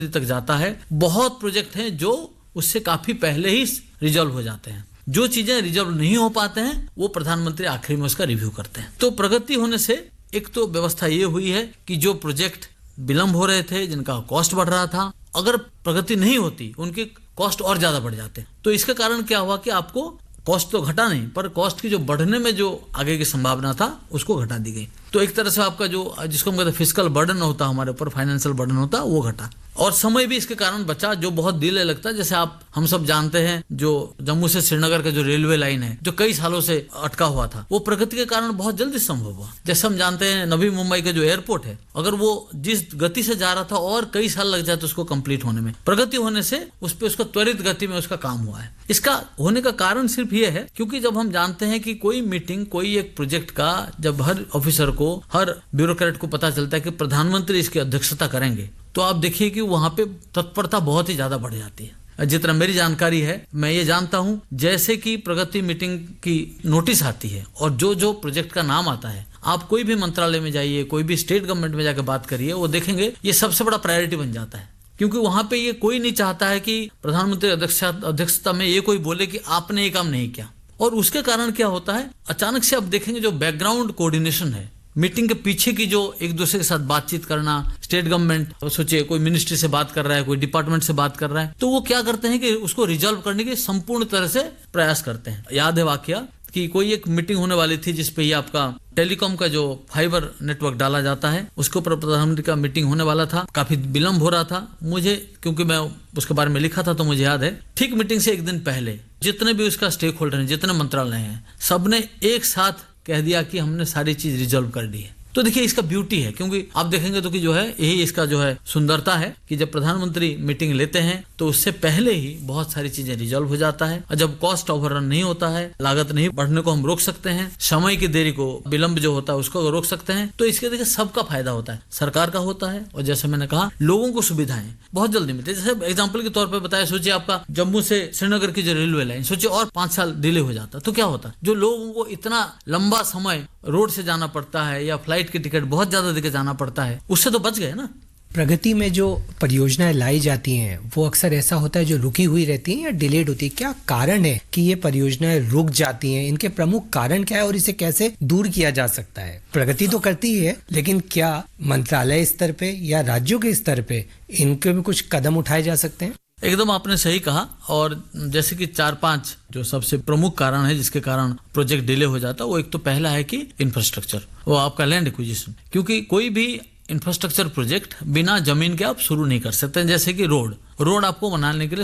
तक जाता है। बहुत प्रोजेक्ट हैं जो उससे काफी पहले ही रिजॉल्व हो जाते हैं। जो चीजें रिजॉल्व नहीं हो पाते हैं वो प्रधानमंत्री आखिरी में उसका रिव्यू करते हैं। तो प्रगति होने से एक तो व्यवस्था ये हुई है कि जो प्रोजेक्ट विलंब हो रहे थे, जिनका कॉस्ट बढ़ रहा था, अगर प्रगति नहीं होती उनके कॉस्ट और ज्यादा बढ़ जाते। तो इसके कारण क्या हुआ कि आपको कॉस्ट तो घटा नहीं, पर कॉस्ट की जो बढ़ने में जो आगे की संभावना था उसको घटा दी गई। तो एक तरह से आपका जो जिसको हम कहते हैं फिस्कल बर्डन होता है, हमारे ऊपर फाइनेंशियल बर्डन होता, वो घटा। और समय भी इसके कारण बचा, जो बहुत डिले लगता है। जैसे हम सब जानते हैं, जो जम्मू से श्रीनगर का जो रेलवे लाइन है, जो कई सालों से अटका हुआ था, वो प्रगति के कारण बहुत जल्दी संभव हुआ। जैसे हम जानते हैं नवी मुंबई का जो एयरपोर्ट है, अगर वो जिस गति से जा रहा था और कई साल लग जाते उसको कंप्लीट होने में, प्रगति होने से उस पर उसका त्वरित गति में उसका काम हुआ है। इसका होने का कारण सिर्फ ये है क्योंकि जब हम जानते हैं कि कोई मीटिंग, कोई एक प्रोजेक्ट का जब हर ऑफिसर को, हर ब्यूरोक्रेट को पता चलता है कि प्रधानमंत्री इसकी अध्यक्षता करेंगे, तो आप देखिए कि वहां पे तत्परता बहुत ही ज्यादा बढ़ जाती है। जितना मेरी जानकारी है, मैं ये जानता हूं, जैसे कि प्रगति मीटिंग की नोटिस आती है और जो जो प्रोजेक्ट का नाम आता है, आप कोई भी मंत्रालय में जाइए, कोई भी स्टेट गवर्नमेंट में जाकर बात करिए, वो देखेंगे ये सबसे बड़ा प्रायोरिटी बन जाता है। क्योंकि वहां पे ये कोई नहीं चाहता है कि प्रधानमंत्री अध्यक्षता में ये कोई बोले कि आपने ये काम नहीं किया। और उसके कारण क्या होता है, अचानक से आप देखेंगे जो बैकग्राउंड कोऑर्डिनेशन है, मीटिंग के पीछे की जो एक दूसरे के साथ बातचीत करना, स्टेट गवर्नमेंट, सोचिए कोई मिनिस्ट्री से बात कर रहा है, कोई डिपार्टमेंट से बात कर रहा है, तो वो क्या करते हैं कि उसको रिजॉल्व करने के संपूर्ण तरह से प्रयास करते हैं। याद है वाकया कि कोई एक मीटिंग होने वाली थी जिसपे ये आपका टेलीकॉम का जो फाइबर नेटवर्क डाला जाता है, उसके ऊपर प्रधानमंत्री का मीटिंग होने वाला था। काफी विलंब हो रहा था। मुझे, क्योंकि मैं उसके बारे में लिखा था, तो मुझे याद है, ठीक मीटिंग से एक दिन पहले जितने भी उसका स्टेक होल्डर हैं, जितने मंत्रालय हैं, सबने एक साथ कह दिया कि हमने सारी चीज रिजॉल्व कर दी है। तो देखिए इसका ब्यूटी है, क्योंकि आप देखेंगे तो कि जो है यही इसका जो है सुंदरता है कि जब प्रधानमंत्री मीटिंग लेते हैं तो उससे पहले ही बहुत सारी चीजें रिजॉल्व हो जाता है। और जब कॉस्ट ओवररन नहीं होता है, लागत नहीं बढ़ने को हम रोक सकते हैं, समय की देरी को, विलंब जो होता है उसको रोक सकते हैं, तो इसके देखिए सबका फायदा होता है, सरकार का होता है, और जैसे मैंने कहा लोगों को सुविधाएं बहुत जल्दी मिलती है। जैसे एग्जाम्पल के तौर पर बताया, सोचिए आपका जम्मू से श्रीनगर की जो रेलवे लाइन, सोचिए और 5 साल डिले हो जाता तो क्या होता। जो लोगों को इतना लंबा समय रोड से जाना पड़ता है या फ्लाइट की टिकट बहुत ज्यादा देके जाना पड़ता है, उससे तो बच गए ना। प्रगति में जो परियोजनाएं लाई जाती हैं वो अक्सर ऐसा होता है जो रुकी हुई रहती हैं या डिलेड होती है। क्या कारण है कि ये परियोजनाएं रुक जाती हैं? इनके प्रमुख कारण क्या है और इसे कैसे दूर किया जा सकता है? प्रगति तो करती है, लेकिन क्या मंत्रालय स्तर पे या राज्यों के स्तर पे इनके भी कुछ कदम उठाए जा सकते हैं? एकदम आपने सही कहा। और जैसे कि 4-5 जो सबसे प्रमुख कारण है जिसके कारण प्रोजेक्ट डिले हो जाता है, वो एक तो पहला है कि इंफ्रास्ट्रक्चर, वो आपका लैंड एक्विजिशन। क्योंकि कोई भी इंफ्रास्ट्रक्चर प्रोजेक्ट बिना जमीन के आप शुरू नहीं कर सकते। जैसे कि रोड आपको बनाने के लिए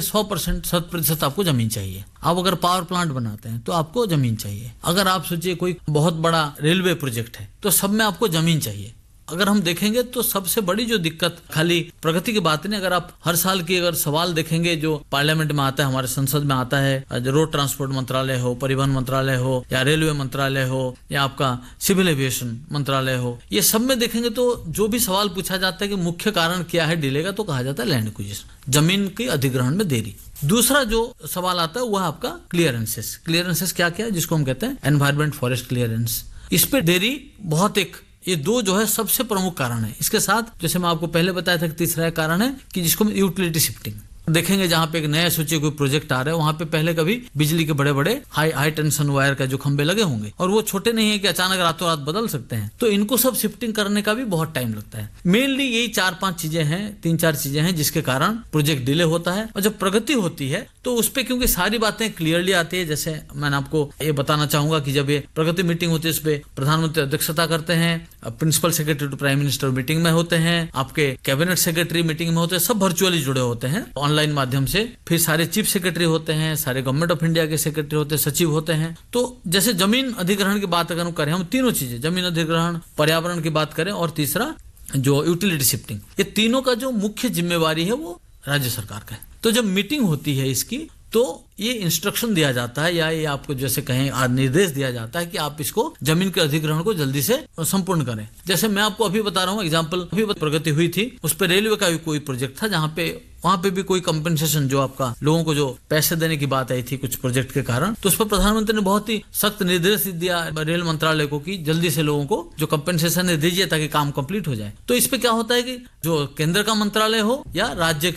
100% आपको जमीन चाहिए। आप अगर पावर प्लांट बनाते हैं तो आपको जमीन चाहिए। अगर आप सोचिए कोई बहुत बड़ा रेलवे प्रोजेक्ट है तो सब में आपको जमीन चाहिए। अगर हम देखेंगे तो सबसे बड़ी जो दिक्कत, खाली प्रगति की बात नहीं, अगर आप हर साल की अगर सवाल देखेंगे जो पार्लियामेंट में आता है, हमारे संसद में आता है, रोड ट्रांसपोर्ट मंत्रालय हो, परिवहन मंत्रालय हो, या रेलवे मंत्रालय हो, या आपका सिविल एविएशन मंत्रालय हो, ये सब में देखेंगे तो जो भी सवाल पूछा जाता है कि मुख्य कारण क्या है डिले का, तो कहा जाता है लैंड एक्विजिशन, जमीन के अधिग्रहण में देरी। दूसरा जो सवाल आता है वह आपका क्लियरेंसेस क्या क्या है, जिसको हम कहते हैं एनवायरमेंट फॉरेस्ट क्लियरेंस। इस पे देरी बहुत, ये 2 जो है सबसे प्रमुख कारण है। इसके साथ जैसे मैं आपको पहले बताया था कि तीसरा कारण है कि जिसको हम यूटिलिटी शिफ्टिंग देखेंगे। जहां पे एक नया सोचिए कोई प्रोजेक्ट आ रहा है, वहां पे पहले कभी बिजली के बड़े बड़े हाई टेंशन वायर का जो खंभे लगे होंगे, और वो छोटे नहीं है कि अचानक रातों रात बदल सकते हैं, तो इनको सब शिफ्टिंग करने का भी बहुत टाइम लगता है। मेनली यही 4-5 चीजें हैं, 3-4 चीजें हैं जिसके कारण प्रोजेक्ट डिले होता है। और जब प्रगति होती है तो उस पर क्योंकि सारी बातें क्लियरली आती है, जैसे मैंने आपको ये बताना चाहूंगा कि जब ये प्रगति मीटिंग होती है इस पे प्रधानमंत्री अध्यक्षता करते हैं, principal secretary to prime minister meeting में होते हैं, आपके कैबिनेट सेक्रेटरी मीटिंग में होते हैं, सब वर्चुअली जुड़े होते हैं ऑनलाइन माध्यम से। फिर सारे चीफ सेक्रेटरी होते हैं, सारे गवर्नमेंट ऑफ इंडिया के सेक्रेटरी होते हैं, सचिव होते हैं। तो जैसे जमीन अधिग्रहण की बात अगर हम करें, हम तीनों चीजें, जमीन अधिग्रहण, पर्यावरण की बात करें, और तीसरा जो यूटिलिटी शिफ्टिंग, ये तीनों का जो मुख्य जिम्मेवारी है वो राज्य सरकार का है। तो जब मीटिंग होती है इसकी, तो ये इंस्ट्रक्शन दिया जाता है, या ये आपको जैसे कहें निर्देश दिया जाता है कि आप इसको जमीन के अधिग्रहण को जल्दी से संपूर्ण करें। जैसे मैं आपको अभी बता रहा हूँ एग्जांपल, अभी प्रगति हुई थी, उस पर रेलवे का भी कोई प्रोजेक्ट था जहाँ पे वहां पे भी कोई कंपनसेशन जो आपका लोगों को जो पैसे देने की बात आई थी कुछ प्रोजेक्ट के कारण, तो उस पर प्रधानमंत्री ने बहुत ही सख्त निर्देश दिया रेल मंत्रालय को कि जल्दी से लोगों को जो कंपनसेशन दीजिए ताकि काम कंप्लीट हो जाए। तो इस पे क्या होता है कि जो केंद्र का मंत्रालय हो या राज्य